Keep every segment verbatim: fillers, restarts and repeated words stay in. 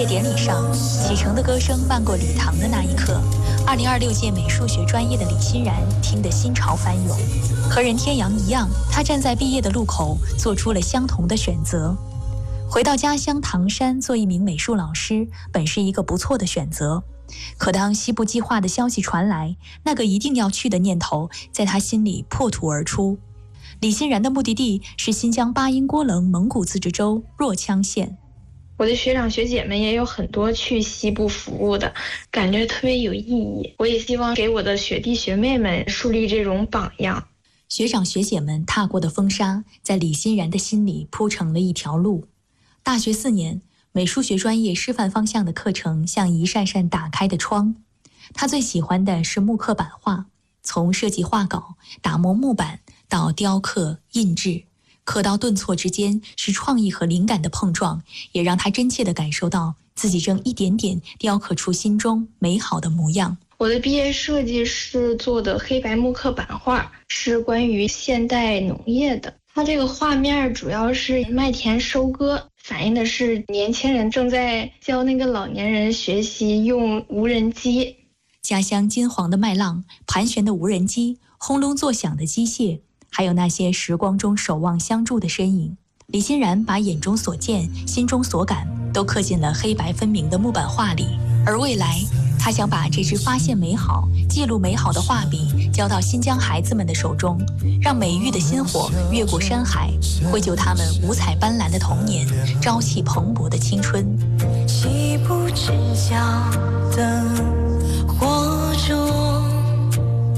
业典礼上，启程的歌声漫过礼堂的那一刻，二零二六届美术学专业的李欣然听得心潮翻涌。和任天阳一样，他站在毕业的路口，做出了相同的选择。回到家乡唐山做一名美术老师，本是一个不错的选择。可当西部计划的消息传来，那个一定要去的念头在他心里破土而出。李欣然的目的地是新疆巴音郭楞蒙古自治州若羌县。 我的学长学姐们也有很多去西部服务的，感觉特别有意义。我也希望给我的学弟学妹们树立这种榜样。 学长学姐们踏过的风沙，在李欣然的心里铺成了一条路。大学四年，美术学专业师范方向的课程像一扇扇打开的窗。他最喜欢的是木刻版画，从设计画稿、打磨木板到雕刻、印制，刻刀顿挫之间是创意和灵感的碰撞，也让他真切地感受到自己正一点点雕刻出心中美好的模样。 我的毕业设计是做的黑白木刻版画，是关于现代农业的。它这个画面主要是麦田收割，反映的是年轻人正在教那个老年人学习用无人机。 家乡金黄的麦浪，盘旋的无人机，轰隆作响的机械，还有那些时光中守望相助的身影。李欣然把眼中所见、心中所感都刻进了黑白分明的木板画里，而未来他想把这支发现美好、记录美好的画笔交到新疆孩子们的手中，让美育的薪火越过山海，绘就他们五彩斑斓的童年，朝气蓬勃的青春。 西部赤脚灯火中，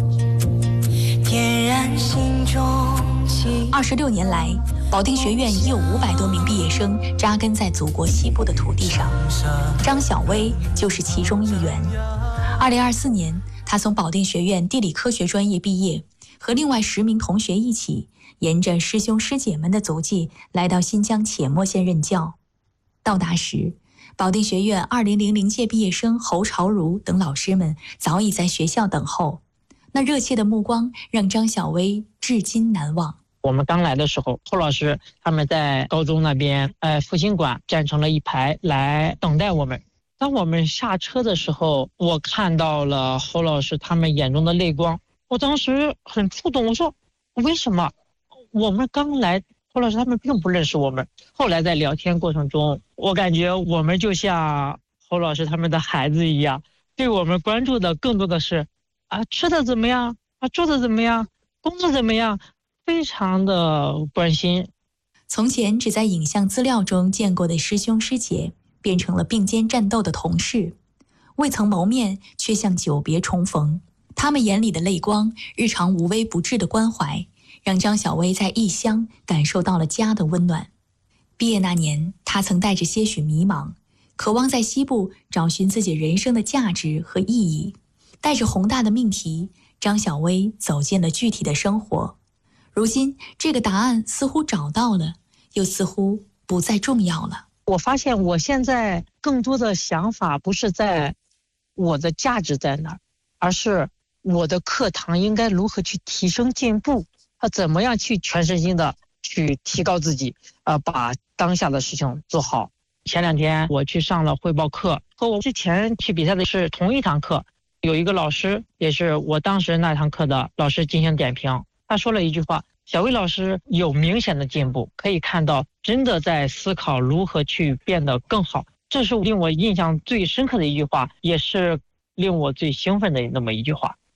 点燃心中情。 二十六年来，保定学院已有五百多名毕业生扎根在祖国西部的土地上，张晓薇就是其中一员。二零二四年，他从保定学院地理科学专业毕业，和另外十名同学一起，沿着师兄师姐们的足迹，来到新疆且末县任教。到达时，保定学院二零零零届毕业生侯朝如等老师们早已在学校等候，那热切的目光让张晓薇至今难忘。 我们刚来的时候，侯老师他们在高中那边呃复兴馆站成了一排来等待我们。当我们下车的时候，我看到了侯老师他们眼中的泪光，我当时很触动。我说为什么我们刚来，侯老师他们并不认识我们。后来在聊天过程中，我感觉我们就像侯老师他们的孩子一样，对我们关注的更多的是啊吃的怎么样啊，住的怎么样，工作怎么样，非常的关心。 从前只在影像资料中见过的师兄师姐，变成了并肩战斗的同事，未曾谋面，却像久别重逢。他们眼里的泪光，日常无微不至的关怀，让张晓薇在异乡感受到了家的温暖。毕业那年，他曾带着些许迷茫，渴望在西部找寻自己人生的价值和意义。带着宏大的命题，张晓薇走进了具体的生活。如今，这个答案似乎找到了，又似乎不再重要了。 我发现我现在更多的想法不是在我的价值在哪儿，而是我的课堂应该如何去提升进步，啊，怎么样去全身心的去提高自己，啊，把当下的事情做好。前两天我去上了汇报课，和我之前去比赛的是同一堂课，有一个老师也是我当时那堂课的老师进行点评，他说了一句话：小薇老师有明显的进步，可以看到真的在思考如何去变得更好。这是令我印象最深刻的一句话，也是令我最兴奋的那么一句话。